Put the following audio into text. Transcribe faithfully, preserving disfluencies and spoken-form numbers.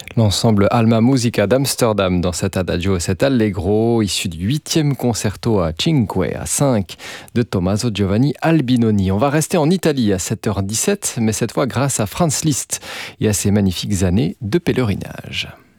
L'ensemble Alma Musica d'Amsterdam dans cet adagio et cet allegro issu du huitième concerto à cinque, à cinq de Tommaso Giovanni Albinoni. On va rester en Italie à sept heures dix-sept, mais cette fois grâce à Franz Liszt et à ses magnifiques années de pèlerinage.